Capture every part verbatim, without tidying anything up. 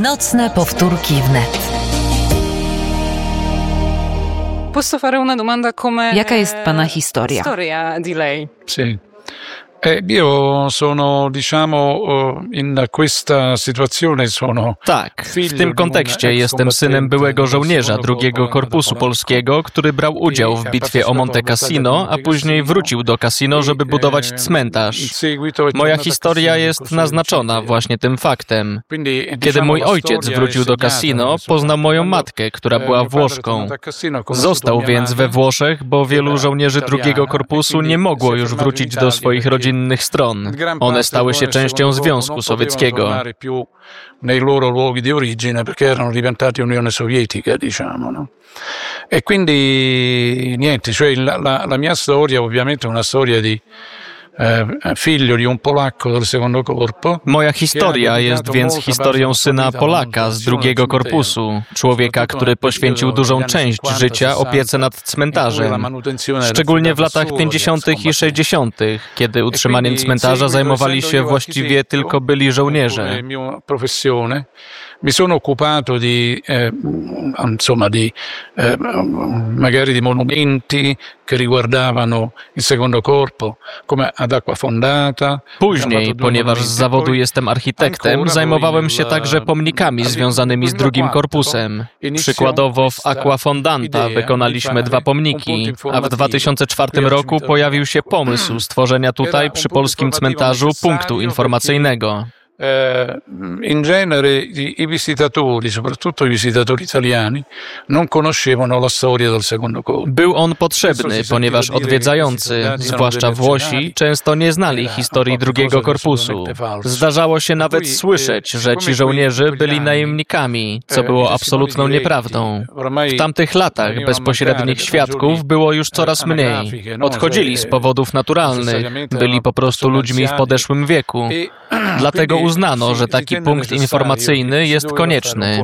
Nocne powtórki wnet. Jaka jest pana historia? Sì. Eh, io sono, diciamo, in questa situazione sono... Tak, w tym kontekście jestem synem byłego żołnierza drugiego Korpusu Polskiego, który brał udział w bitwie o Monte Cassino, a później wrócił do Cassino, żeby budować cmentarz. Moja historia jest naznaczona właśnie tym faktem. Kiedy mój ojciec wrócił do Cassino, poznał moją matkę, która była Włoszką. Został więc we Włoszech, bo wielu żołnierzy drugiego Korpusu nie mogło już wrócić do swoich rodzinnych stron. One stały się częścią Związku Sowieckiego. Nei loro luoghi di origine perché erano diventati Unione Sovietica, diciamo, no? E quindi niente, cioè la, la, la mia storia ovviamente è una storia di figlio di un polacco del secondo corpo. Moja historia jest więc historią syna Polaka z drugiego korpusu, człowieka, który poświęcił dużą część życia opiece nad cmentarzem, szczególnie w latach pięćdziesiątych i sześćdziesiątych, kiedy utrzymaniem cmentarza zajmowali się właściwie tylko byli żołnierze. Mi sono occupato di, eh, insomma, di, eh, magari di monumenti che riguardavano il secondo corpo, come ad Acqua Fondata. Później, ponieważ z zawodu jestem architektem, zajmowałem się także pomnikami związanymi z drugim korpusem. Przykładowo w Acqua Fondata wykonaliśmy dwa pomniki, a w dwa tysiące czwartym roku pojawił się pomysł stworzenia tutaj przy polskim cmentarzu punktu informacyjnego. In genere i visitatori, soprattutto i visitatori italiani, non conoscevano la storia del secondo corpo. Był on potrzebny, ponieważ odwiedzający, zwłaszcza Włosi, często nie znali historii drugiego korpusu. Zdarzało się nawet słyszeć, że ci żołnierze byli najemnikami, co było absolutną nieprawdą. W tamtych latach bezpośrednich świadków było już coraz mniej. Odchodzili z powodów naturalnych, byli po prostu ludźmi w podeszłym wieku. Dlatego uznano, że taki punkt informacyjny jest konieczny.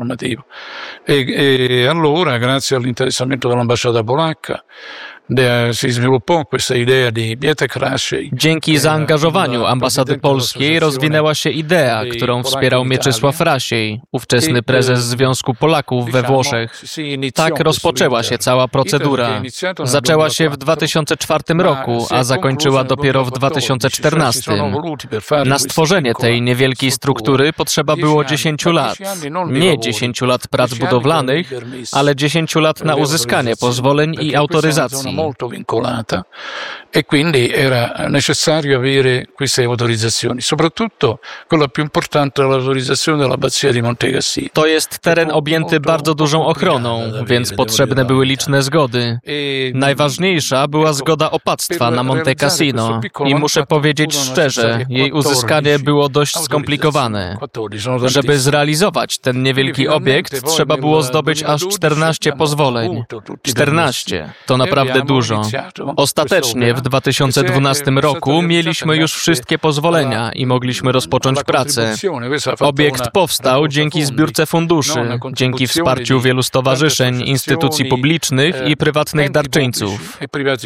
E allora, grazie all'interessamento dell'ambasciata polacca, si sviluppò questa idea di Pietek Raszej. Dzięki zaangażowaniu ambasady polskiej rozwinęła się idea, którą wspierał Mieczysław Rasiej, ówczesny prezes Związku Polaków we Włoszech. Tak rozpoczęła się cała procedura. Zaczęła się w dwa tysiące czwartym roku, a zakończyła dopiero w dwa tysiące czternastym. Na stworzenie tej niewielkiej struktury potrzeba było dziesięciu lat. Nie dziesięciu lat prac budowlanych, ale dziesięciu lat na uzyskanie pozwoleń i autoryzacji. Molto vincolata e quindi era necessario avere queste autorizzazioni, soprattutto quella più importante l'autorizzazione dell'abbazia di Monte Cassino. To jest teren objęty bardzo dużą ochroną, więc potrzebne były liczne zgody. Najważniejsza była zgoda opactwa na Monte Cassino i muszę powiedzieć szczerze, jej uzyskanie było dość skomplikowane. Żeby zrealizować ten niewielki obiekt, trzeba było zdobyć aż czternaście pozwoleń. czternaście to naprawdę dużo. Ostatecznie w dwa tysiące dwunastym roku mieliśmy już wszystkie pozwolenia i mogliśmy rozpocząć pracę. Obiekt powstał dzięki zbiórce funduszy, dzięki wsparciu wielu stowarzyszeń, instytucji publicznych i prywatnych darczyńców.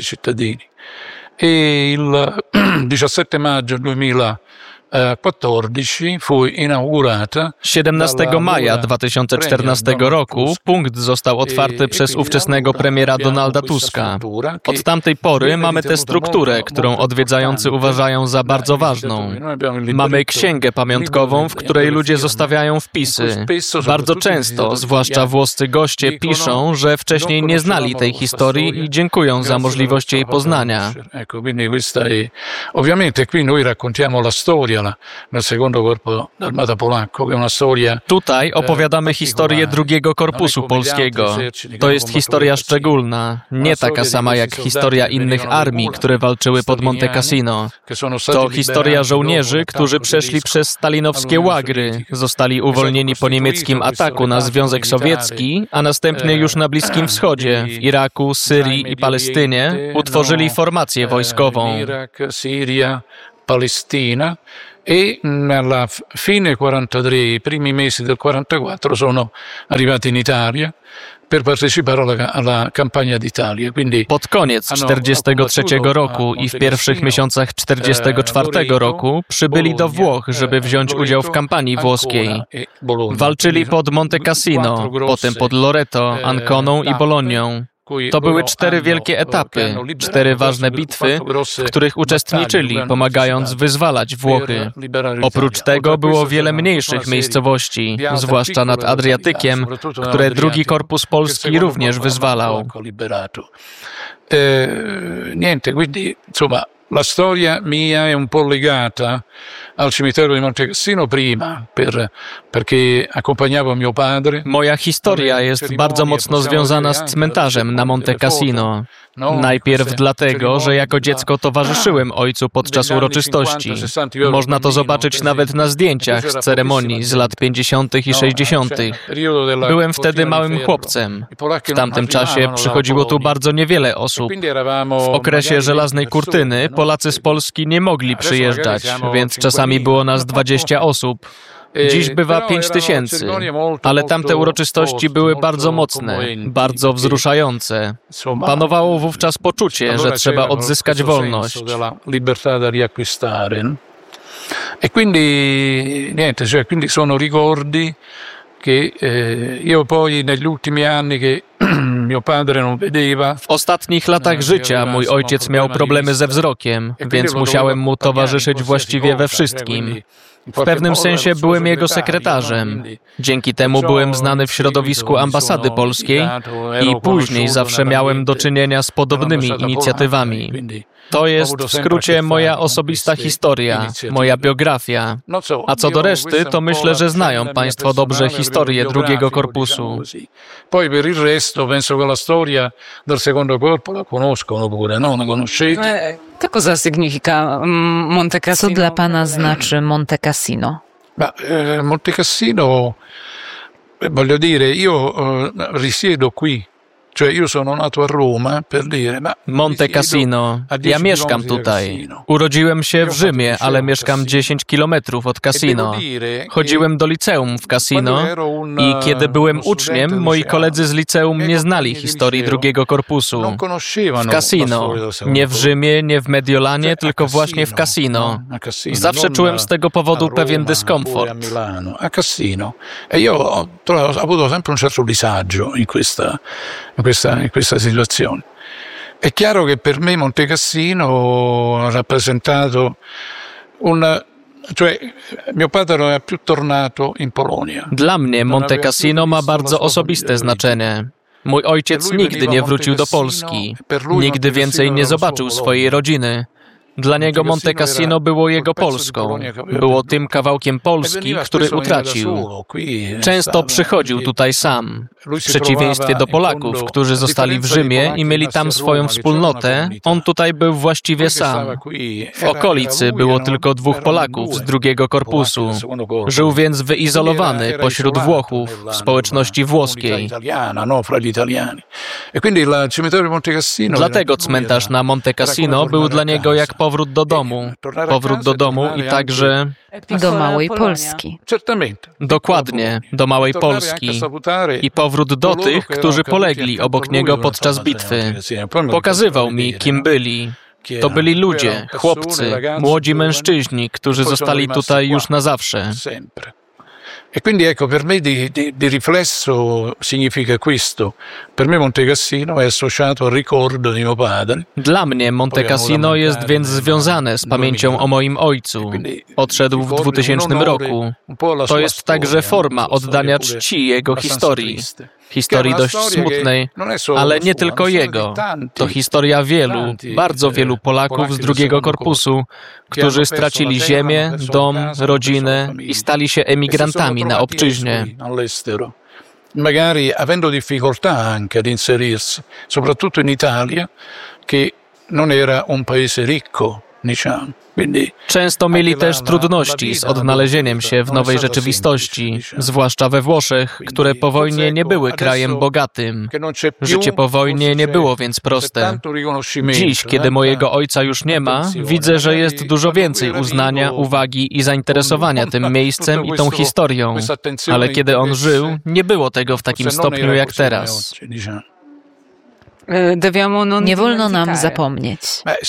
E il diciassette maggio siedemnastego maja dwa tysiące czternastego roku punkt został otwarty przez ówczesnego premiera Donalda Tuska. Od tamtej pory mamy tę strukturę, którą odwiedzający uważają za bardzo ważną. Mamy księgę pamiątkową, w której ludzie zostawiają wpisy. Bardzo często, zwłaszcza włoscy goście, piszą, że wcześniej nie znali tej historii i dziękują za możliwość jej poznania. Tutaj opowiadamy historię drugiego Korpusu Polskiego. To jest historia szczególna, nie taka sama jak historia innych armii, które walczyły pod Monte Cassino. To historia żołnierzy, którzy przeszli przez stalinowskie łagry, zostali uwolnieni po niemieckim ataku na Związek Sowiecki, a następnie już na Bliskim Wschodzie, w Iraku, Syrii i Palestynie, utworzyli formację wojskową. Palestina e alla fine quarantatré, i primi mesi del quarantaquattro sono arrivati in Italia per partecipare alla, alla campagna d'Italia. Quindi pod koniec czterdziestego trzeciego roku i w pierwszych miesiącach czterdziestego czwartego roku przybyli do Włoch, żeby wziąć udział w kampanii włoskiej. Walczyli pod Monte Cassino, potem pod Loreto, Anconą i Bologną. To były cztery wielkie etapy, cztery ważne bitwy, w których uczestniczyli, pomagając wyzwalać Włochy. Oprócz tego było wiele mniejszych miejscowości, zwłaszcza nad Adriatykiem, które drugi Korpus Polski również wyzwalał. Niente, quindi insomma la storia mia è un po' legata al cimitero di Monte Cassino prima, per, perché accompagnavo mio padre. Moja historia jest bardzo mocno związana z cmentarzem na Monte Cassino. Najpierw dlatego, że jako dziecko towarzyszyłem ojcu podczas uroczystości. Można to zobaczyć nawet na zdjęciach z ceremonii z lat pięćdziesiątych i sześćdziesiątych. Byłem wtedy małym chłopcem. W tamtym czasie przychodziło tu bardzo niewiele osób. W okresie żelaznej kurtyny Polacy z Polski nie mogli przyjeżdżać, więc czasami było nas dwadzieścia osób. Dziś bywa pięć tysięcy, ale tamte uroczystości były bardzo mocne, bardzo wzruszające. Panowało wówczas poczucie, że trzeba odzyskać wolność. E quindi niente, cioè quindi sono ricordi che eh, io poi negli ultimi anni che mio padre non vedeva. W ostatnich latach życia mój ojciec miał problemy ze wzrokiem, więc musiałem mu towarzyszyć właściwie we wszystkim. W pewnym sensie byłem jego sekretarzem. Dzięki temu byłem znany w środowisku ambasady polskiej i później zawsze miałem do czynienia z podobnymi inicjatywami. To jest w skrócie moja osobista historia, moja biografia. A co do reszty, to myślę, że znają Państwo dobrze historię drugiego korpusu. Poi per il resto penso che la storia del secondo corpo la conoscono pure, no? La conoscete? Che cosa significa Monte Cassino? Co dla Pana znaczy Monte Cassino? Ma, eh, Monte Cassino, voglio dire, io eh, risiedo qui. Monte Cassino. Ja mieszkam tutaj. Urodziłem się w Rzymie, ale mieszkam dziesięć kilometrów od Cassino. Chodziłem do liceum w Cassino i kiedy byłem uczniem, moi koledzy z liceum nie znali historii drugiego korpusu. W Cassino. Nie w Rzymie, nie w Mediolanie, tylko właśnie w Cassino. Zawsze czułem z tego powodu pewien dyskomfort. A Cassino. E io ho avuto sempre un certo disagio in questa In questa, in questa situazione. È chiaro che per me Monte Cassino ha rappresentato un, cioè mio padre non è più tornato in Polonia. Dla mnie Monte Cassino ma bardzo osobiste znaczenie. Mój ojciec nigdy nie wrócił do Polski. Nigdy więcej nie zobaczył swojej rodziny. Dla niego Monte Cassino było jego Polską. Było tym kawałkiem Polski, który utracił. Często przychodził tutaj sam. W przeciwieństwie do Polaków, którzy zostali w Rzymie i mieli tam swoją wspólnotę, on tutaj był właściwie sam. W okolicy było tylko dwóch Polaków z drugiego korpusu. Żył więc wyizolowany pośród Włochów w społeczności włoskiej. Dlatego cmentarz na Monte Cassino był dla niego jak powrót do domu. Powrót do domu i także do Małej Polski. Dokładnie, do Małej Polski. I powrót do tych, którzy polegli obok niego podczas bitwy. Pokazywał mi, kim byli. To byli ludzie, chłopcy, młodzi mężczyźni, którzy zostali tutaj już na zawsze. E quindi ecco, per me di, di, di riflesso significa questo. Per me Monte Cassino è associato al ricordo di mio padre. Dla mnie Monte Cassino jest więc związane z pamięcią o moim ojcu. Odszedł w dwutysięcznym roku. To jest także forma oddania czci jego historii. Historii dość smutnej, ale nie tylko jego. To historia wielu, bardzo wielu Polaków z drugiego korpusu, którzy stracili ziemię, dom, rodzinę i stali się emigrantami na obczyźnie. Magari avendo difficoltà anche ad inserirsi, soprattutto in Italia, che non era un paese ricco Często mieli też trudności z odnalezieniem się w nowej rzeczywistości, zwłaszcza we Włoszech, które po wojnie nie były krajem bogatym. Życie po wojnie nie było więc proste. Dziś, kiedy mojego ojca już nie ma, widzę, że jest dużo więcej uznania, uwagi i zainteresowania tym miejscem i tą historią. Ale kiedy on żył, nie było tego w takim stopniu jak teraz. Nie wolno nam zapomnieć.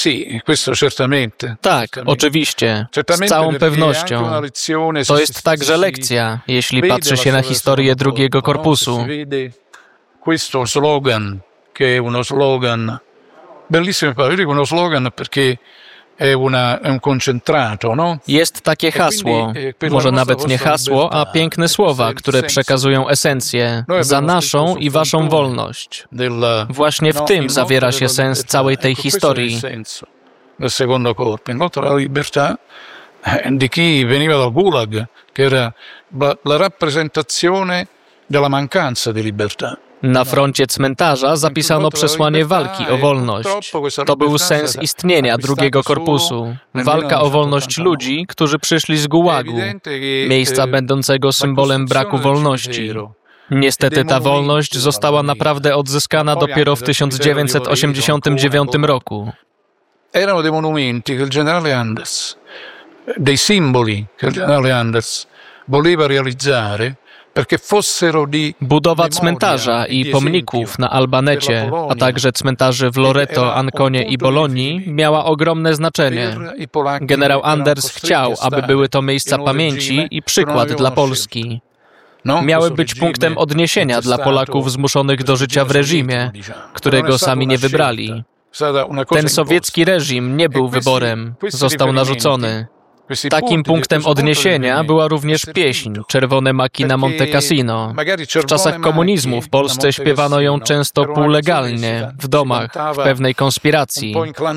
Tak, oczywiście, z całą pewnością. To jest także lekcja, jeśli patrzy się na historię drugiego korpusu. Questo slogan, che è uno slogan bellissimo, uno slogan perché è una, è un concentrato, no? Jest takie hasło, może nawet nie hasło, a piękne słowa, które przekazują esencję za naszą i waszą wolność. Właśnie w tym zawiera się sens całej tej historii. Del secondo corpo, lotta alla libertà di chi veniva dal Gulag, che era la rappresentazione della mancanza di libertà. Na froncie cmentarza zapisano przesłanie walki o wolność. To był sens istnienia drugiego korpusu. Walka o wolność ludzi, którzy przyszli z Gułagu, miejsca będącego symbolem braku wolności. Niestety ta wolność została naprawdę odzyskana dopiero w tysiąc dziewięćset osiemdziesiątym dziewiątym roku. Erano dei monumenti che il generale Anders, dei simboli che il generale Anders voleva realizzare. Budowa cmentarza i pomników na Albanecie, a także cmentarzy w Loreto, Anconie i Bolonii miała ogromne znaczenie. Generał Anders chciał, aby były to miejsca pamięci i przykład dla Polski. Miały być punktem odniesienia dla Polaków zmuszonych do życia w reżimie, którego sami nie wybrali. Ten sowiecki reżim nie był wyborem, został narzucony. Takim punktem odniesienia była również pieśń Czerwone maki na Monte Cassino. W czasach komunizmu w Polsce śpiewano ją często półlegalnie, w domach, w pewnej konspiracji.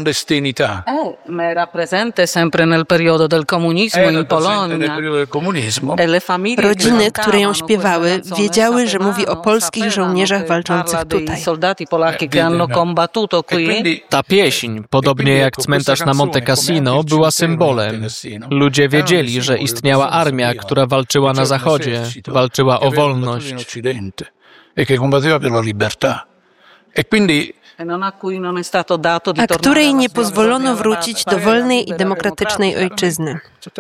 Rodziny, które ją śpiewały, wiedziały, że mówi o polskich żołnierzach walczących tutaj. Ta pieśń, podobnie jak cmentarz na Monte Cassino, była symbolem. Ludzie wiedzieli, że istniała armia, która walczyła na Zachodzie, walczyła o wolność. A której nie pozwolono wrócić do wolnej i demokratycznej ojczyzny.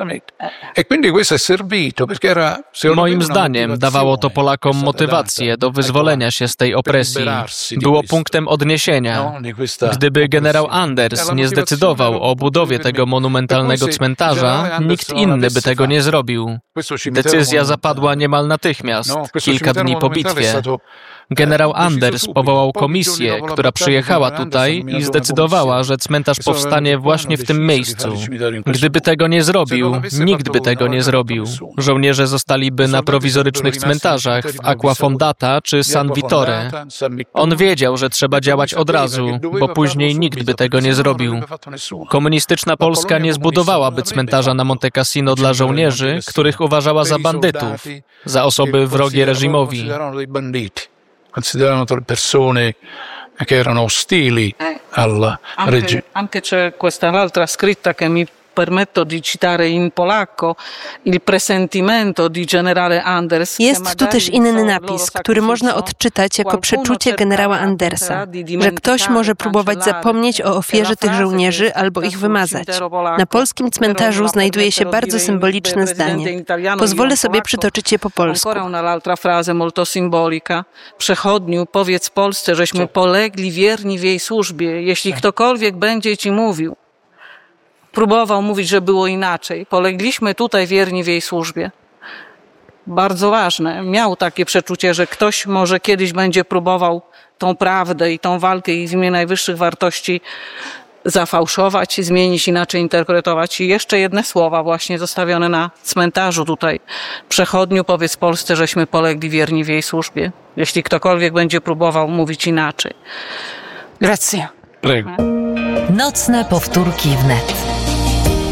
Moim zdaniem dawało to Polakom motywację do wyzwolenia się z tej opresji. Było punktem odniesienia. Gdyby generał Anders nie zdecydował o budowie tego monumentalnego cmentarza, nikt inny by tego nie zrobił. Decyzja zapadła niemal natychmiast, kilka dni po bitwie. Generał Anders powołał komisję, która przyjechała tutaj i zdecydowała, że cmentarz powstanie właśnie w tym miejscu. Gdyby tego nie zrobił, nikt by tego nie zrobił. Żołnierze zostaliby na prowizorycznych cmentarzach w Acqua Fondata czy San Vittore. On wiedział, że trzeba działać od razu, bo później nikt by tego nie zrobił. Komunistyczna Polska nie zbudowałaby cmentarza na Monte Cassino dla żołnierzy, których uważała za bandytów, za osoby wrogie reżimowi. Consideravano persone che erano ostili al regime. Anche c'è questa l'altra scritta che mi permetto di citare in polacco, il presentimento di generale Anders. Jest tu też inny napis, który można odczytać jako przeczucie generała Andersa, że ktoś może próbować zapomnieć o ofierze tych żołnierzy albo ich wymazać. Na polskim cmentarzu znajduje się bardzo symboliczne zdanie. Pozwolę sobie przytoczyć je po polsku. Un'altra frase molto simbolica. Przechodniu, powiedz Polsce, żeśmy polegli wierni w jej służbie, jeśli ktokolwiek będzie ci mówił. Próbował mówić, że było inaczej. Polegliśmy tutaj wierni w jej służbie. Bardzo ważne. Miał takie przeczucie, że ktoś może kiedyś będzie próbował tą prawdę i tą walkę i w imię najwyższych wartości zafałszować, zmienić, inaczej interpretować. I jeszcze jedne słowa właśnie zostawione na cmentarzu tutaj. Przechodniu, powiedz Polsce, żeśmy polegli wierni w jej służbie. Jeśli ktokolwiek będzie próbował mówić inaczej. Grazie. Prego. Nocne powtórki wnet.